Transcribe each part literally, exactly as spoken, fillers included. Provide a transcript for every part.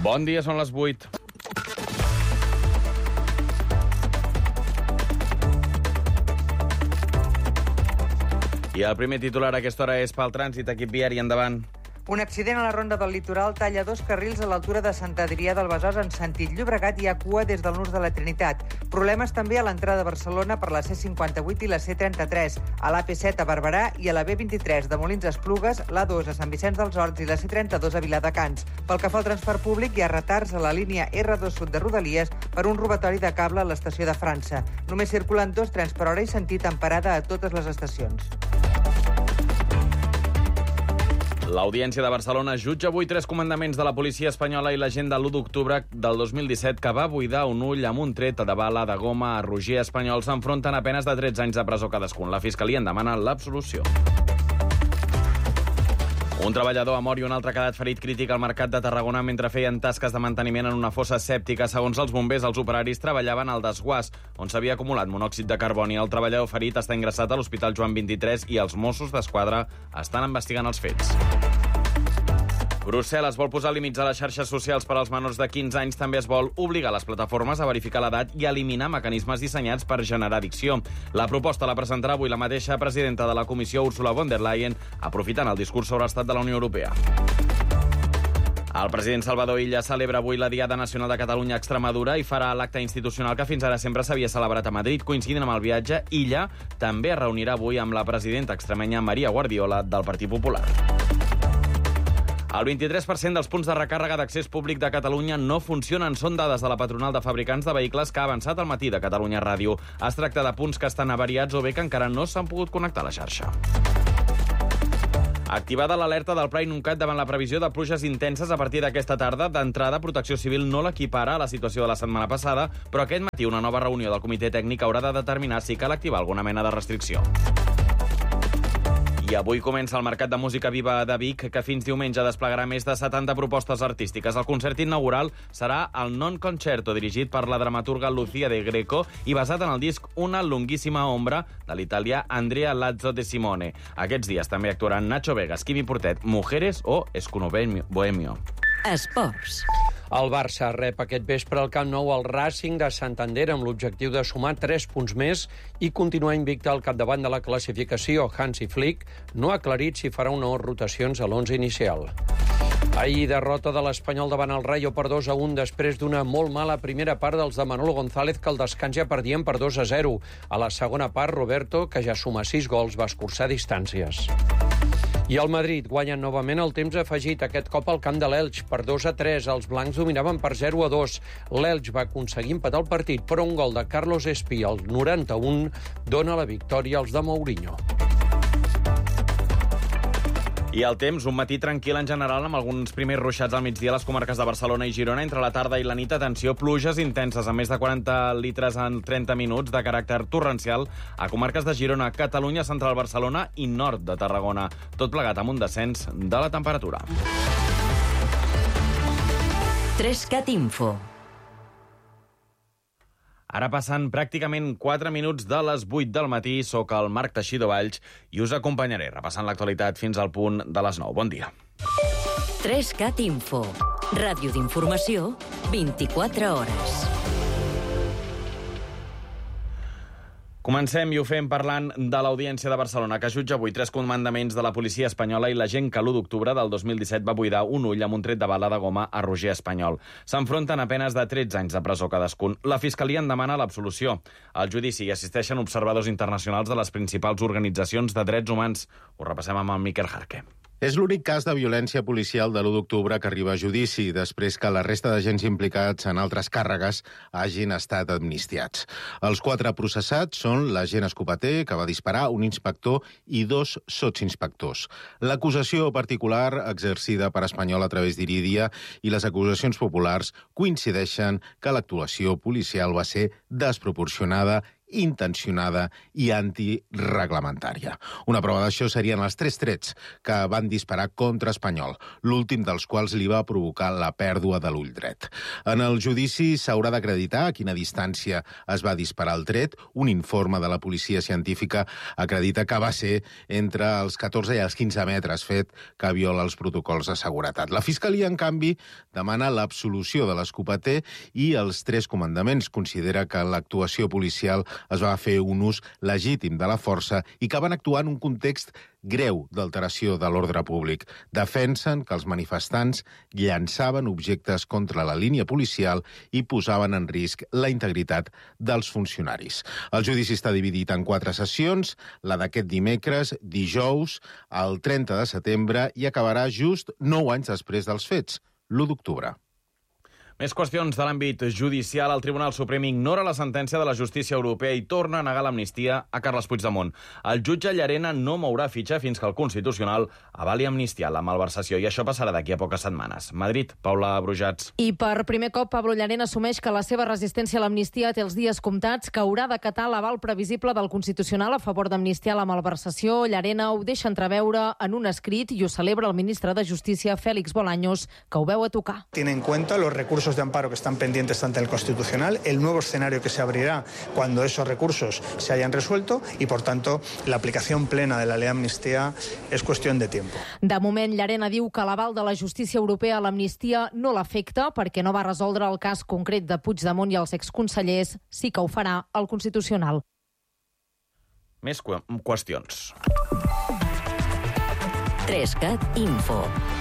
Bon dia, són les vuit. I el primer titular a aquesta hora és pel trànsit, equip viari, endavant. Un accident a la ronda del litoral talla dos carrils a l'altura de Sant Adrià del Besòs en sentit Llobregat i hi ha cua des del Nus de la Trinitat. Problemes també a l'entrada de Barcelona per la C cinquanta-vuit i la C trenta-tres, a l'A P set a Barberà i a la B vint-i-tres de Molins a Esplugues, l'A dos a Sant Vicenç dels Horts i la C trenta-dos a Viladecans. Pel que fa al transport públic, hi ha retards a la línia R dos sud de Rodalies per un robatori de cable a l'estació de França. Només circulen dos trens per hora i sentit en parada a totes les estacions. L'Audiència de Barcelona jutja avui tres comandaments de la policia espanyola i l'agent de l'u d'octubre del dos mil disset que va buidar un ull amb un tret de bala de goma a Roger Espanyol s'enfronten a penes de tretze anys de presó cadascun. La Fiscalia en demana l'absolució. Un treballador ha mort i un altre ha quedat ferit crític al Mercat de Tarragona mentre feien tasques de manteniment en una fossa sèptica. Segons els bombers, els operaris treballaven al desguàs, on s'havia acumulat monòxid de carboni. El treballador ferit està ingressat a l'Hospital Joan vint-i-tres i els Mossos d'Esquadra estan investigant els fets. Brussel·les vol posar límits a les xarxes socials per als menors de quinze anys. També es vol obligar les plataformes a verificar l'edat i eliminar mecanismes dissenyats per generar addicció. La proposta la presentarà avui la mateixa presidenta de la Comissió, Ursula von der Leyen, aprofitant el discurs sobre l'estat de la Unió Europea. El president Salvador Illa celebra avui la Diada Nacional de Catalunya a Extremadura i farà l'acte institucional que fins ara sempre s'havia celebrat a Madrid. Coincidint amb el viatge, Illa també es reunirà avui amb la presidenta extremenya Maria Guardiola del Partit Popular. El vint-i-tres per cent dels punts de recàrrega d'accés públic de Catalunya no funcionen. Són dades de la patronal de fabricants de vehicles que ha avançat al matí de Catalunya Ràdio. Es tracta de punts que estan avariats o bé que encara no s'han pogut connectar a la xarxa. Activada l'alerta del Pla Inuncat davant la previsió de pluges intenses a partir d'aquesta tarda. D'entrada, Protecció Civil no l'equipara a la situació de la setmana passada, però aquest matí una nova reunió del comitè tècnic haurà de determinar si cal activar alguna mena de restricció. I avui comença el Mercat de Música Viva de Vic, que fins diumenge desplegarà més de setanta propostes artístiques. El concert inaugural serà el Non Concerto, dirigit per la dramaturga Lucia de Greco i basat en el disc Una lunghissima ombra de l'italià Andrea Lazzo de Simone. Aquests dies també actuaran Nacho Vegas, Quimi Portet, Mujeres o Escuno Bohemio. Esports. El Barça rep aquest vespre al Camp Nou el Racing de Santander amb l'objectiu de sumar tres punts més i continuar invicte al capdavant de la classificació. Hansi Flick no ha aclarit si farà o no rotacions a l'onze inicial. Ahir, derrota de l'Espanyol davant el Rayo per dos a un després d'una molt mala primera part dels de Manolo González, que el descans ja perdien per dos a zero. A la segona part, Roberto, que ja suma sis gols, va escurçar distàncies. I el Madrid guanya novament el temps afegit, aquest cop al camp de l'Elx per dos a tres. Els blancs dominaven per zero a dos. L'Elx va aconseguir empatar el partit, però un gol de Carlos Espí al noranta-un dona la victòria als de Mourinho. I el temps, un matí tranquil en general, amb alguns primers ruixats al migdia a les comarques de Barcelona i Girona. Entre la tarda i la nit, atenció, pluges intenses, amb més de quaranta litres en trenta minuts, de caràcter torrencial, a comarques de Girona, Catalunya, Central Barcelona i nord de Tarragona. Tot plegat amb un descens de la temperatura. Trescat Info. Ara passen pràcticament quatre minuts de les vuit del matí. Soc el Marc Teixidó Valls i us acompanyaré repassant l'actualitat fins al punt de les nou. Bon dia. Trescat Info. Ràdio d'informació, vint-i-quatre hores. Comencem i ho fem parlant de l'Audiència de Barcelona, que jutja avui tres comandaments de la policia espanyola i l'agent que l'u d'octubre del dos mil disset va buidar un ull amb un tret de bala de goma a Roger Espanyol. S'enfronten a penes de tretze anys de presó cadascun. La Fiscalia en demana l'absolució. Al judici hi assisteixen observadors internacionals de les principals organitzacions de drets humans. Ho repassem amb el Miquel Jarque. És l'únic cas de violència policial de l'u d'octubre que arriba a judici, després que la resta d'agents implicats en altres càrregues hagin estat amnistiats. Els quatre processats són l'agent escopeter, que va disparar, un inspector i dos sotsinspectors. L'acusació particular, exercida per Espanyol a través d'Iridia, i les acusacions populars coincideixen que l'actuació policial va ser desproporcionada intencionada i antireglamentària. Una prova d'això serien els tres trets que van disparar contra Espanyol, l'últim dels quals li va provocar la pèrdua de l'ull dret. En el judici s'haurà d'acreditar a quina distància es va disparar el tret. Un informe de la policia científica acredita que va ser entre els catorze i els quinze metres, fet que viola els protocols de seguretat. La Fiscalia, en canvi, demana l'absolució de l'escopeter i els tres comandaments. Considera que l'actuació policial es va fer un ús legítim de la força i que van actuar en un context greu d'alteració de l'ordre públic. Defensen que els manifestants llançaven objectes contra la línia policial i posaven en risc la integritat dels funcionaris. El judici està dividit en quatre sessions, la d'aquest dimecres, dijous, el trenta de setembre, i acabarà just nou anys després dels fets, l'u d'octubre. Més qüestions de l'àmbit judicial. El Tribunal Suprem ignora la sentència de la justícia europea i torna a negar l'amnistia a Carles Puigdemont. El jutge Llarena no mourà fitxa fins que el Constitucional avali amnistiar la malversació, i això passarà d'aquí a poques setmanes. Madrid, Paula Brujats. I per primer cop, Pablo Llarena assumeix que la seva resistència a l'amnistia té els dies comptats, que haurà d'acatar l'aval previsible del Constitucional a favor d'amnistiar la malversació. Llarena ho deixa entreveure en un escrit i ho celebra el ministre de Justícia, Félix Bolaños, que ho veu a tocar. Tiene en cuenta los recursos de amparo que están pendientes ante el Constitucional, el nuevo escenario que se abrirá cuando esos recursos se hayan resuelto y, por tanto, la aplicación plena de la ley de amnistía es cuestión de tiempo. De moment, Llarena diu que l'aval de la justícia europea a l'amnistia no l'afecta perquè no va resoldre el cas concret de Puigdemont i els exconsellers, sí que ho farà el Constitucional. Més qu- qüestions. Trescat Info.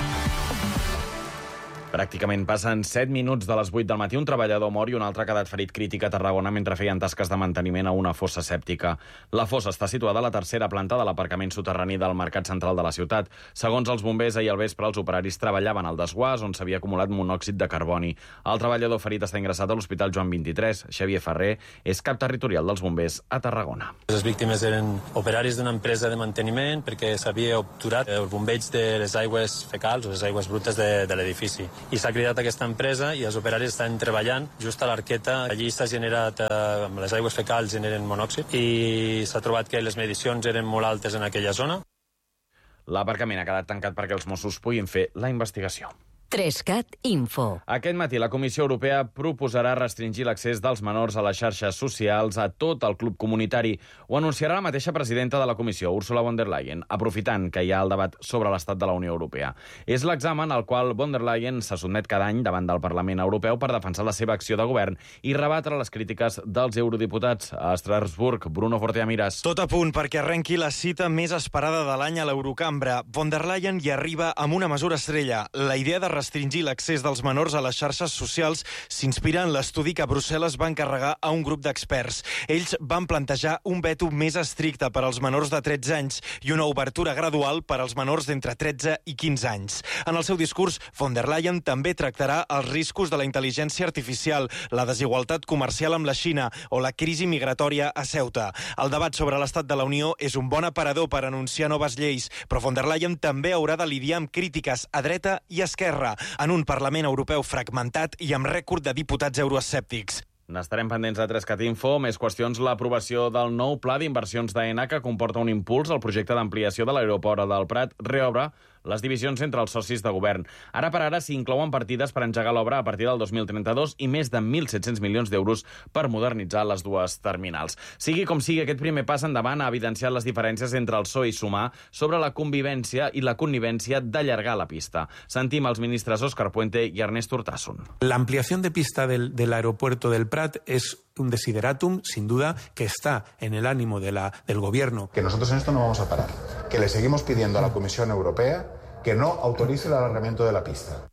Pràcticament passen set minuts de les vuit del matí. Un treballador mor i un altre ha quedat ferit crític a Tarragona mentre feien tasques de manteniment a una fossa sèptica. La fossa està situada a la tercera planta de l'aparcament soterrani del Mercat Central de la ciutat. Segons els bombers, ahir al vespre els operaris treballaven al desguàs on s'havia acumulat monòxid de carboni. El treballador ferit està ingressat a l'Hospital Joan vint-i-tres. Xavier Ferrer és cap territorial dels bombers a Tarragona. Les víctimes eren operaris d'una empresa de manteniment perquè s'havia obturat el bombeig de les aigües fecals o les aigües brutes de, de l'edifici. I s'ha cridat aquesta empresa i els operaris estan treballant just a l'arqueta. Allí s'ha generat, eh, amb les aigües fecals generen monòxid i s'ha trobat que les medicions eren molt altes en aquella zona. L'aparcament ha quedat tancat perquè els Mossos puguin fer la investigació. Trescat Info. Aquest matí la Comissió Europea proposarà restringir l'accés dels menors a les xarxes socials a tot el club comunitari. Ho anunciarà la mateixa presidenta de la Comissió, Ursula von der Leyen, aprofitant que hi ha el debat sobre l'estat de la Unió Europea. És l'examen al qual von der Leyen se sotmet cada any davant del Parlament Europeu per defensar la seva acció de govern i rebatre les crítiques dels eurodiputats. A Estrasburg, Bruno Forteamiras. Tot a punt perquè arrenqui la cita més esperada de l'any a l'Eurocambra. Von der Leyen hi arriba amb una mesura estrella, la idea de restringir l'accés dels menors a les xarxes socials s'inspira en l'estudi que Brussel·les va encarregar a un grup d'experts. Ells van plantejar un veto més estricte per als menors de tretze anys i una obertura gradual per als menors d'entre tretze i quinze anys. En el seu discurs, von der Leyen també tractarà els riscos de la intel·ligència artificial, la desigualtat comercial amb la Xina o la crisi migratòria a Ceuta. El debat sobre l'estat de la Unió és un bon aparador per anunciar noves lleis, però von der Leyen també haurà de lidiar amb crítiques a dreta i esquerra, en un Parlament Europeu fragmentat i amb rècord de diputats euroescèptics. N'estarem pendents de Trescat Info. Més qüestions, l'aprovació del nou pla d'inversions d'AENA que comporta un impuls al projecte d'ampliació de l'aeroport del Prat reobre les divisions entre els socis de govern. Ara per ara s'hi inclouen partides per engegar l'obra a partir del dos mil trenta-dos i més de mil set-cents milions d'euros per modernitzar les dues terminals. Sigui com sigui, aquest primer pas endavant ha evidenciat les diferències entre el P S O E i Sumar sobre la convivència i la connivència d'allargar la pista. Sentim els ministres Óscar Puente i Ernest Urtasun. La ampliación de pista del, del aeropuerto del Prat es un desideratum, sin duda, que está en el ánimo de la, del gobierno. Que nosotros en esto no vamos a parar, que le seguimos pidiendo a la Comisión Europea que no autorice el alargamiento de la pista.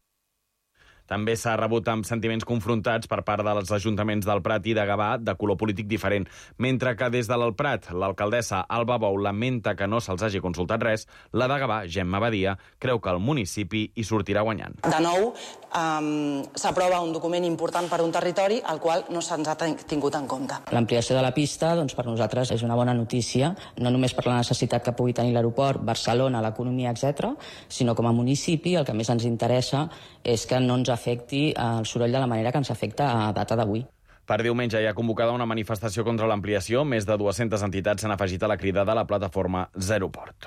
També s'ha rebut amb sentiments confrontats per part dels ajuntaments del Prat i de Gavà de color polític diferent. Mentre que des de l'Alt Prat, l'alcaldessa Alba Bou lamenta que no se'ls hagi consultat res, la de Gavà, Gemma Badia, creu que el municipi hi sortirà guanyant. De nou, um, s'aprova un document important per un territori al qual no se'ns ha tingut en compte. L'ampliació de la pista, doncs, per nosaltres és una bona notícia, no només per la necessitat que pugui tenir l'aeroport, Barcelona, l'economia, etcètera, sinó com a municipi el que més ens interessa és que no ens afecti el soroll de la manera que ens afecta a data d'avui. Per diumenge hi ha convocada una manifestació contra l'ampliació. Més de dues-centes entitats s'han afegit a la crida de la plataforma Zero Port.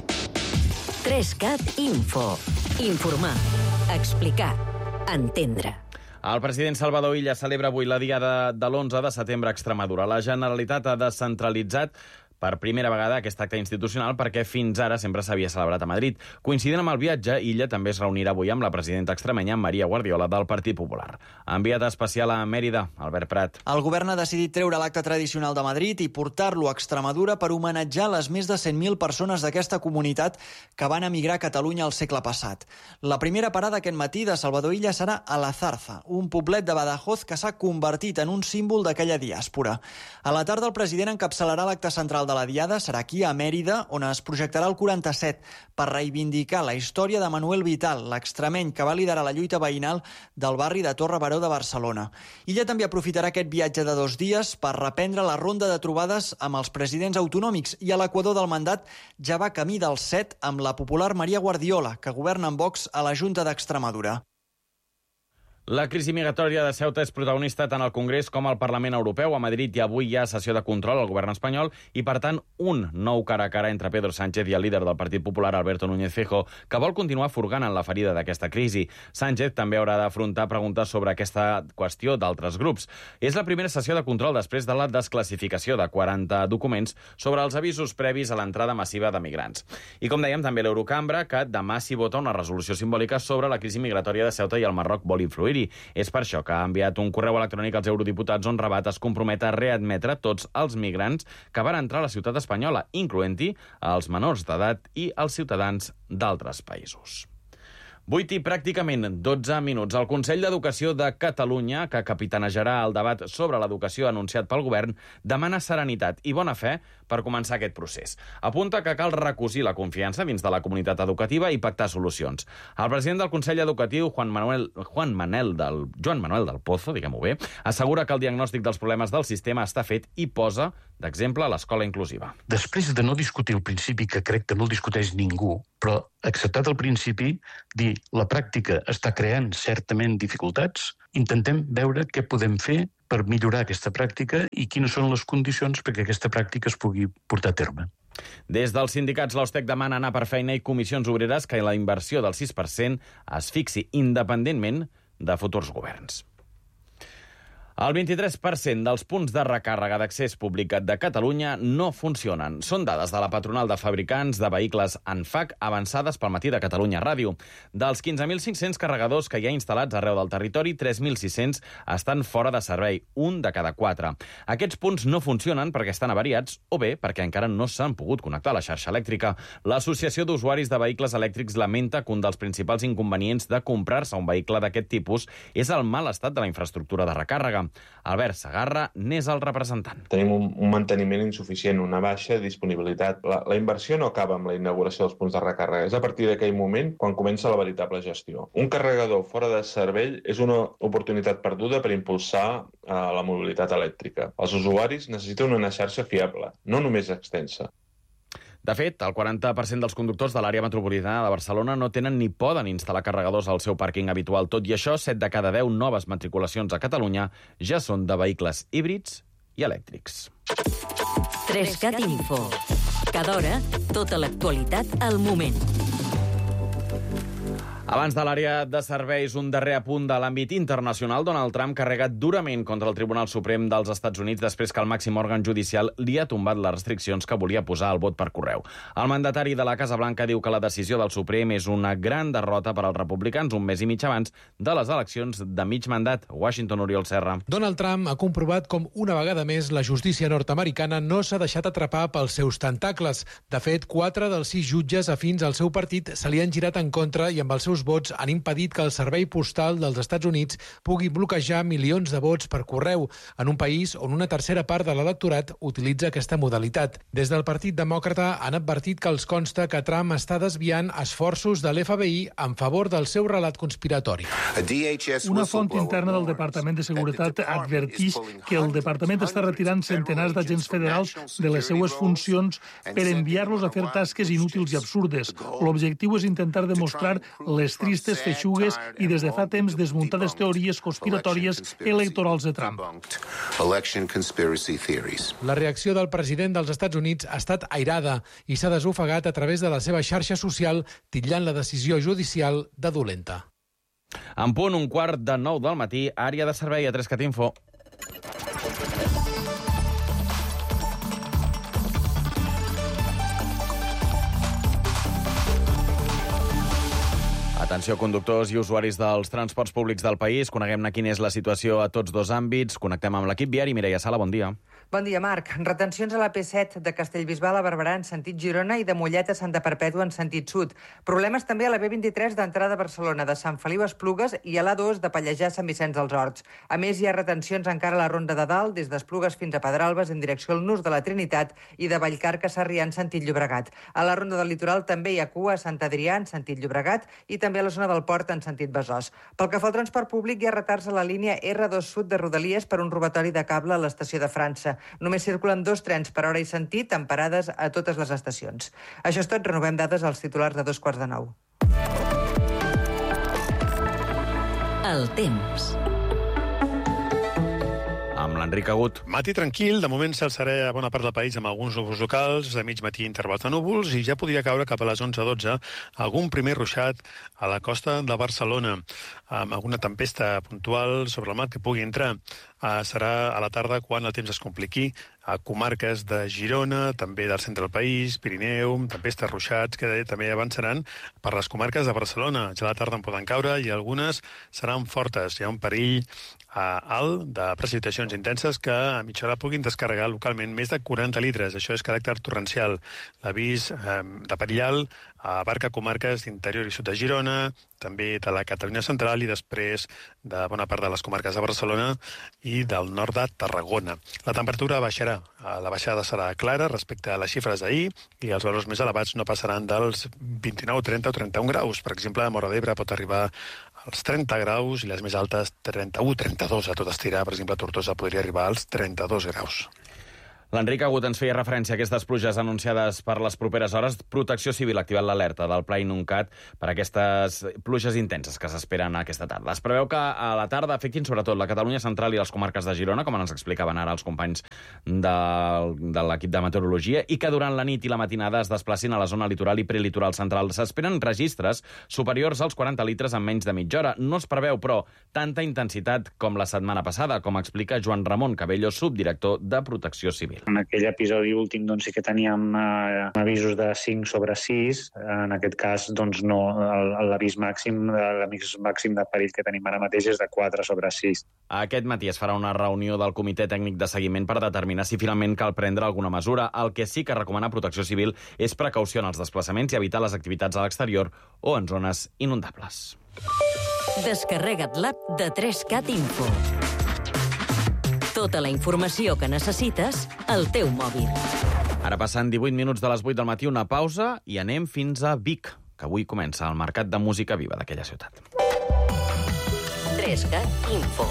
Trescat Info. Informar. Explicar. Entendre. El president Salvador Illa celebra avui la diada de l'onze de setembre a Extremadura. La Generalitat ha descentralitzat per primera vegada aquest acte institucional perquè fins ara sempre s'havia celebrat a Madrid. Coincidint amb el viatge, Illa també es reunirà avui amb la presidenta extremenya Maria Guardiola del Partit Popular. Enviat especial a Mèrida, Albert Prat. El govern ha decidit treure l'acte tradicional de Madrid i portar-lo a Extremadura per homenatjar les més de cent mil persones d'aquesta comunitat que van emigrar a Catalunya el segle passat. La primera parada aquest matí de Salvador Illa serà a La Zarza, un poblet de Badajoz que s'ha convertit en un símbol d'aquella diàspora. A la tarda el president encapçalarà l'acte central de la diada, serà aquí a Mèrida, on es projectarà el quaranta-set per reivindicar la història de Manuel Vital, l'extremeny que va liderar la lluita veïnal del barri de Torre Baró de Barcelona. Illa també aprofitarà aquest viatge de dos dies per reprendre la ronda de trobades amb els presidents autonòmics i a l'equador del mandat ja va camí del set amb la popular Maria Guardiola, que governa amb Vox a la Junta d'Extremadura. La crisi migratòria de Ceuta és protagonista tant al Congrés com al Parlament Europeu. A Madrid i avui hi ha sessió de control al govern espanyol i, per tant, un nou cara a cara entre Pedro Sánchez i el líder del Partit Popular, Alberto Núñez Feijóo, que vol continuar furgant en la ferida d'aquesta crisi. Sánchez també haurà d'afrontar preguntes sobre aquesta qüestió d'altres grups. És la primera sessió de control després de la desclassificació de quaranta documents sobre els avisos previs a l'entrada massiva de migrants. I, com dèiem, també l'Eurocambra, que demà s'hi vota una resolució simbòlica sobre la crisi migratòria de Ceuta i el Marroc vol influir. És per això que ha enviat un correu electrònic als eurodiputats on Rabat es compromet a readmetre tots els migrants que van entrar a la ciutat espanyola, incloent-hi els menors d'edat i els ciutadans d'altres països. vuit i pràcticament dotze minuts. El Consell d'Educació de Catalunya, que capitanejarà el debat sobre l'educació anunciat pel govern, demana serenitat i bona fe per començar aquest procés. Apunta que cal recosir la confiança dins de la comunitat educativa i pactar solucions. El president del Consell Educatiu, Juan Manuel, Juan Manel del, Joan Manuel del Pozo, diguem-ho bé, assegura que el diagnòstic dels problemes del sistema està fet i posa d'exemple l'escola inclusiva. Després de no discutir el principi, que crec que no el discuteix ningú, però acceptat el principi, dir la pràctica està creant certament dificultats, intentem veure què podem fer per millorar aquesta pràctica i quines són les condicions perquè aquesta pràctica es pugui portar a terme. Des dels sindicats, l'Ostec demana anar per feina i Comissions Obreres que la inversió del sis per cent es fixi independentment de futurs governs. El vint-i-tres per cent dels punts de recàrrega d'accés públic de Catalunya no funcionen. Són dades de la patronal de fabricants de vehicles ANFAC avançades pel matí de Catalunya Ràdio. Dels quinze mil cinc-cents carregadors que hi ha instal·lats arreu del territori, tres mil sis-cents estan fora de servei, un de cada quatre. Aquests punts no funcionen perquè estan avariats o bé perquè encara no s'han pogut connectar a la xarxa elèctrica. L'Associació d'Usuaris de Vehicles Elèctrics lamenta que un dels principals inconvenients de comprar-se un vehicle d'aquest tipus és el mal estat de la infraestructura de recàrrega. Albert Segarra n'és el representant. Tenim un, un manteniment insuficient, una baixa disponibilitat. La, la inversió no acaba amb la inauguració dels punts de recàrrega. És a partir d'aquell moment quan comença la veritable gestió. Un carregador fora de servei és una oportunitat perduda per impulsar eh, la mobilitat elèctrica. Els usuaris necessiten una xarxa fiable, no només extensa. De fet, el quaranta per cent dels conductors de l'àrea metropolitana de Barcelona no tenen ni poden instal·lar carregadors al seu pàrquing habitual. Tot i això, set de cada deu noves matriculacions a Catalunya ja són de vehicles híbrids i elèctrics. Trescat Info. Cada hora, tota l'actualitat al moment. Abans de l'àrea de serveis, un darrer apunt de l'àmbit internacional. Donald Trump carrega durament contra el Tribunal Suprem dels Estats Units després que el màxim òrgan judicial li ha tombat les restriccions que volia posar al vot per correu. El mandatari de la Casa Blanca diu que la decisió del Suprem és una gran derrota per als republicans un mes i mig abans de les eleccions de mig mandat. Washington, Oriol Serra. Donald Trump ha comprovat com una vegada més la justícia nord-americana no s'ha deixat atrapar pels seus tentacles. De fet, quatre dels sis jutges afins al seu partit se li han girat en contra i amb els seus vots han impedit que el servei postal dels Estats Units pugui bloquejar milions de vots per correu en un país on una tercera part de l'electorat utilitza aquesta modalitat. Des del Partit Demòcrata han advertit que els consta que Trump està desviant esforços de l'F B I en favor del seu relat conspiratori. Una font interna del Departament de Seguretat advertís que el departament està retirant centenars d'agents federals de les seues funcions per enviar-los a fer tasques inútils i absurdes. L'objectiu és intentar demostrar les les tristes, feixugues i des de fa temps desmuntades teories conspiratòries electorals de Trump. La reacció del president dels Estats Units ha estat airada i s'ha desofegat a través de la seva xarxa social, titllant la decisió judicial de dolenta. En punt, un quart de nou del matí, àrea de servei a Trescat Info. Atenció, conductors i usuaris dels transports públics del país. Coneguem-ne quina és la situació a tots dos àmbits. Connectem amb l'equip viari. Mireia Sala, bon dia. Bon dia, Marc. Retencions a la P set de Castellbisbal a Barberà en sentit Girona i de Mollet a Santa Perpètua en sentit sud. Problemes també a la B vint-i-tres d'entrada a Barcelona, de Sant Feliu a Esplugues i a l'A dos de Pallejà a Sant Vicenç dels Horts. A més, hi ha retencions encara a la Ronda de Dalt, des d'Esplugues fins a Pedralbes en direcció al Nus de la Trinitat i de Vallcarca a Sarrià en sentit Llobregat. A la Ronda del Litoral també hi ha cua a Sant Adrià en sentit Llobregat i també a la zona del Port en sentit Besòs. Pel que fa al transport públic, hi ha retards a la línia R dos Sud de Rodalies per un robatori de cable a l'estació de França. Només circulen dos trens per hora i sentit, amb parades a totes les estacions. Això és tot. Renovem dades als titulars de dos quarts de nou. El temps. Amb l'Enric Agut. Matí tranquil, de moment cel serè a bona part del país amb alguns núvols locals, de mig matí intervals de núvols i ja podria caure cap a les onze dotze algun primer ruixat a la costa de Barcelona, amb alguna tempesta puntual sobre el mar que pugui entrar. Uh, serà a la tarda quan el temps es compliqui a comarques de Girona, també del centre del país, Pirineu, tempestes ruixats que també avançaran per les comarques de Barcelona. Ja a la tarda en poden caure i algunes seran fortes. Hi ha un perill uh, alt de precipitacions intenses que a mitja hora puguin descarregar localment més de quaranta litres. Això és caràcter torrencial. L'avís eh, de perill alt abarca comarques d'interior i sud de Girona, també de la Catalunya central i després de bona part de les comarques de Barcelona i del nord de Tarragona. La temperatura baixarà. La baixada serà clara respecte a les xifres d'ahir i els valors més elevats no passaran dels vint-i-nou, trenta o trenta-un graus. Per exemple, a Móra d'Ebre pot arribar als trenta graus i les més altes trenta-u, trenta-dos. A tot estirar, per exemple, a Tortosa podria arribar als trenta-dos graus. L'Enric Agut ens feia referència a aquestes pluges anunciades per les properes hores. Protecció Civil ha activat l'alerta del Pla Inuncat per aquestes pluges intenses que s'esperen aquesta tarda. Es preveu que a la tarda afectin sobretot la Catalunya central i les comarques de Girona, com ens explicaven ara els companys de, de l'equip de meteorologia, i que durant la nit i la matinada es desplacin a la zona litoral i prelitoral central. S'esperen registres superiors als quaranta litres en menys de mitja hora. No es preveu, però, tanta intensitat com la setmana passada, com explica Joan Ramon Cabello, subdirector de Protecció Civil. En aquell episodi últim doncs, sí que teníem eh, avisos de cinc sobre sis. En aquest cas, doncs, no. L'avís màxim, l'avís màxim de perill que tenim ara mateix és de quatre sobre sis. Aquest matí es farà una reunió del Comitè Tècnic de Seguiment per determinar si finalment cal prendre alguna mesura. El que sí que recomana Protecció Civil és precaució en els desplaçaments i evitar les activitats a l'exterior o en zones inundables. Descarrega't l'app de trescat Info. Tota la informació que necessites al teu mòbil. Ara passen divuit minuts de les vuit del matí, una pausa i anem fins a Vic, que avui comença el Mercat de Música Viva d'aquella ciutat. trescat Info.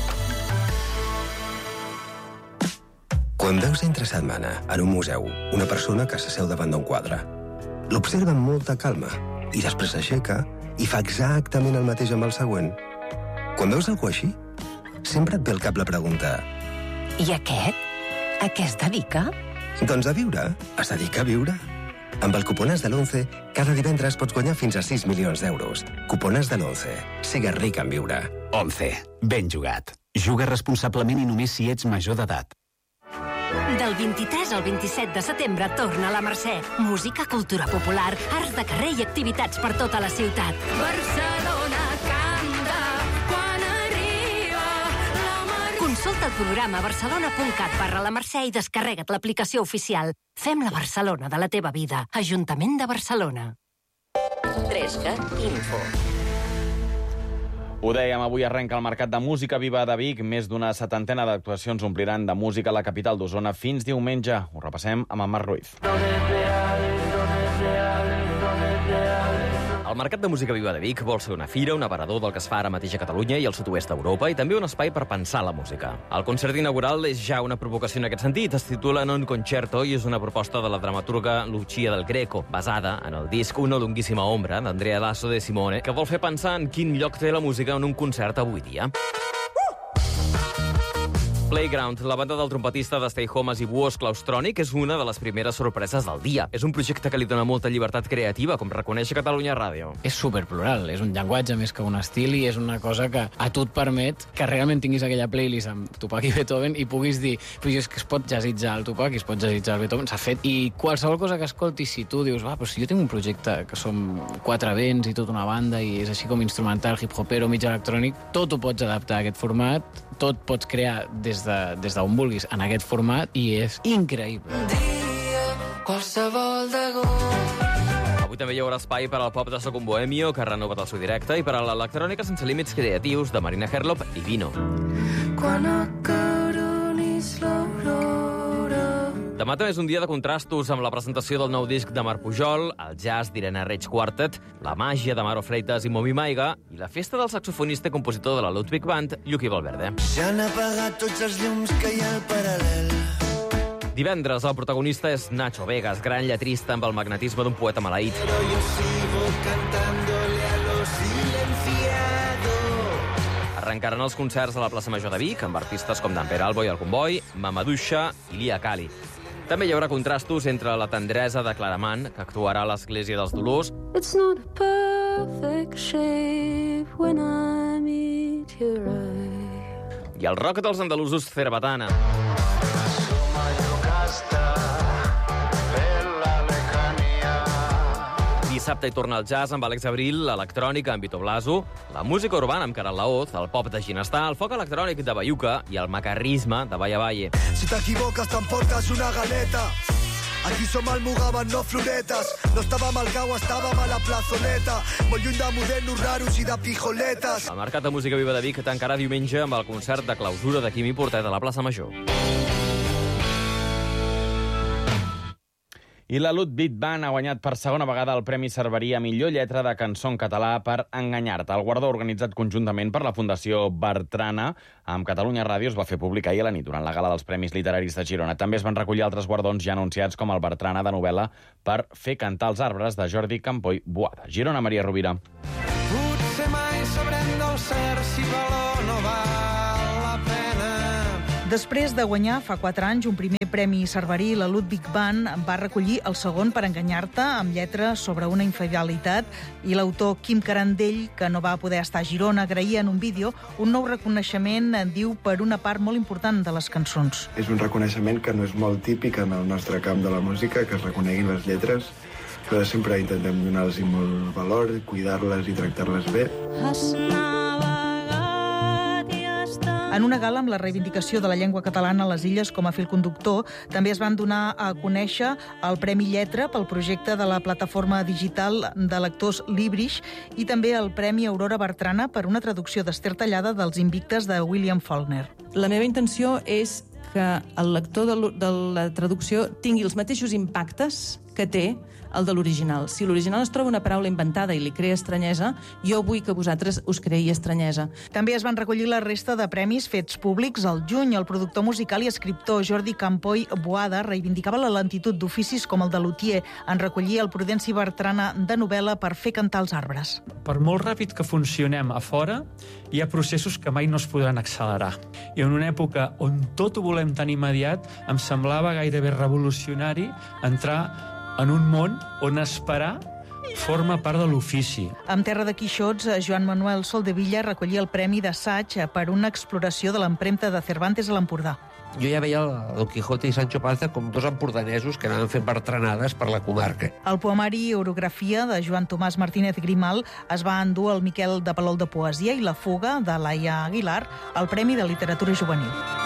Quan veus entre setmana en un museu una persona que s'asseu davant d'un quadre, l'observa amb molta calma i després s'aixeca i fa exactament el mateix amb el següent. Quan veus algú així, sempre et ve al cap la pregunta: i aquest? A què es dedica? Doncs a viure. Es dedica a viure. Amb el Cuponàs de l'once, cada divendres pots guanyar fins a sis milions d'euros. Cuponàs de l'once. Sigues ric en viure. once. Ben jugat. Juga responsablement i només si ets major d'edat. Del vint-i-tres al vint-i-set de setembre torna a la Mercè. Música, cultura popular, arts de carrer i activitats per tota la ciutat. Barcelona canta quan arriba la Mercè. Consulta el programa barcelona punt cat barra la Mercè i descarrega't l'aplicació oficial. Fem la Barcelona de la teva vida. Ajuntament de Barcelona. trescat Info. Ho dèiem, avui arrenca el Mercat de Música Viva de Vic. Més d'una setantena d'actuacions ompliran de música a la capital d'Osona fins diumenge. Ho repassem amb en Marc Ruiz. El Mercat de Música Viva de Vic vol ser una fira, un aparador del que es fa ara mateix a Catalunya i al sud-oest d'Europa, i també un espai per pensar la música. El concert inaugural és ja una provocació en aquest sentit. Es titula Non Concerto i és una proposta de la dramaturga Lucia del Greco, basada en el disc Una lunguíssima ombra d'Andrea Lasso de Simone, que vol fer pensar en quin lloc té la música en un concert avui dia. Playground, la banda del trompetista de Stay Homes i Buos Claustronic, és una de les primeres sorpreses del dia. És un projecte que li dona molta llibertat creativa, com reconeix Catalunya Ràdio. És superplural, és un llenguatge més que un estil i és una cosa que a tu et permet que realment tinguis aquella playlist amb Tupac i Beethoven i puguis dir, però és que es pot jazzitjar el Tupac i es pot jazzitjar el Beethoven, s'ha fet. I qualsevol cosa que escoltis, si tu dius, va, però si jo tinc un projecte que som quatre vents i tota una banda i és així com instrumental, hip-hopero, mig electrònic, tot ho pots adaptar a aquest format, tot pots crear des de des d'on vulguis en aquest format i és increïble. Avui també hi haurà espai per al pop de Soc un Bohemio, que ha renovat el seu directe, i per a l'electrònica sense límits creatius de Marina Herlop i Vino. Demà també és un dia de contrastos amb la presentació del nou disc de Marc Pujol, el jazz d'Irene Reig Quartet, la màgia de Maro Freitas i Momi Maiga i la festa del saxofonista i compositor de la Ludwig Band, Lluqui Valverde. Ja han apagat tots els llums que hi ha al paral·lel. Divendres, el protagonista és Nacho Vegas, gran lletrista amb el magnetisme d'un poeta maleït. Pero yo sigo cantándole a lo silenciado. Arrencaran els concerts a la plaça Major de Vic, amb artistes com Dan Peralbo i El Comboi, Mamadouxa i Lia Kali. També hi haurà contrastos entre la tendresa de Claraman, que actuarà a l'Església dels Dolors, It's not a perfect shape when I meet your eye. i el rock dels andalusos Cerbatana. Dissabte hi torna el jazz amb Àlex Abril, l'electrònica amb Vito Blaso, la música urbana amb Caral Laoz, el pop de Ginestar, el foc electrònic de Bayuca i el macarrisme de Valle Valle. Si t'equivoques t'emportes una galeta. Aquí som al Mugaban, no floretes. No estàvem al cau, estàvem a la plazoleta. Molt lluny de modernos raros i de pijoletes. El Mercat de Música Viva de Vic tancarà diumenge amb el concert de clausura de Quimi Portet a la plaça Major. I la Ludwig Band ha guanyat per segona vegada el Premi Cerverí a millor lletra de cançó en català per Enganyar-te. El guardó, organitzat conjuntament per la Fundació Bertrana amb Catalunya Ràdio, es va fer públic ahir a la nit durant la gala dels Premis Literaris de Girona. També es van recollir altres guardons ja anunciats, com el Bertrana de novel·la per Fer cantar els arbres, de Jordi Campoy Boada. Girona, Maria Rovira. Potser mai sabrem del cert si valor no val la pena. Després de guanyar fa quatre anys un primer premi Cerverí, la Ludwig Band va recollir el segon per Enganyar-te, amb lletra sobre una infidelitat, i l'autor Quim Carandell, que no va poder estar a Girona, agraïa en un vídeo un nou reconeixement, diu, per una part molt important de les cançons. És un reconeixement que no és molt típic en el nostre camp de la música, que es reconeguin les lletres, però sempre intentem donar-los molt valor, cuidar-les i tractar-les bé. En una gala amb la reivindicació de la llengua catalana a les Illes com a fil conductor, també es van donar a conèixer el Premi Lletra pel projecte de la plataforma digital de lectors Librish i també el Premi Aurora Bertrana per una traducció d'Ester Tallada dels Invictes de William Faulkner. La meva intenció és que el lector de la traducció tingui els mateixos impactes que té el de l'original. Si l'original es troba una paraula inventada i li crea estranyesa, jo vull que vosaltres us creï estranyesa. També es van recollir la resta de premis fets públics al juny. El productor musical i escriptor Jordi Campoy Boada reivindicava la lentitud d'oficis com el de lutier en recollir el Prudenci Bertrana de novel·la per Fer cantar els arbres. Per molt ràpid que funcionem a fora, hi ha processos que mai no es podran accelerar. I en una època on tot ho volem tan immediat, em semblava gairebé revolucionari entrar en un món on esperar forma part de l'ofici. Amb Terra de Quixots, Joan Manuel Soldevilla recollia el Premi d'Assaig per una exploració de l'empremta de Cervantes a l'Empordà. Jo ja veia el Don Quijote i Sancho Panza com dos empordanesos que anaven fent bertranades per la comarca. El poemari Orografia de Joan Tomàs Martínez Grimal es va endur el Miquel de Palol de Poesia i La fuga de Laia Aguilar, el Premi de Literatura Juvenil.